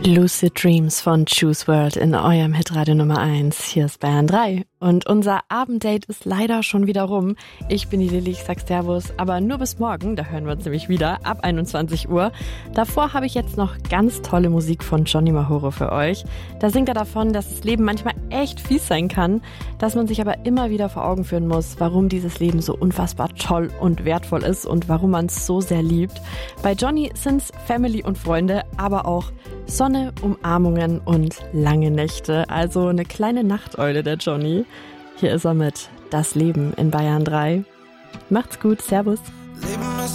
Lucid Dreams von Choose World in eurem Hitradio Nummer 1. Hier ist Bayern 3. Und unser Abenddate ist leider schon wieder rum. Ich bin die Lilly, ich sag Servus, aber nur bis morgen, da hören wir uns nämlich wieder, ab 21 Uhr. Davor habe ich jetzt noch ganz tolle Musik von Johnny Mahoro für euch. Da singt er davon, dass das Leben manchmal echt fies sein kann, dass man sich aber immer wieder vor Augen führen muss, warum dieses Leben so unfassbar toll und wertvoll ist und warum man es so sehr liebt. Bei Johnny sind's Family und Freunde, aber auch Sonne, Umarmungen und lange Nächte. Also eine kleine Nachteule, der Johnny. Hier ist er mit Das Leben in Bayern 3. Macht's gut, Servus. Leben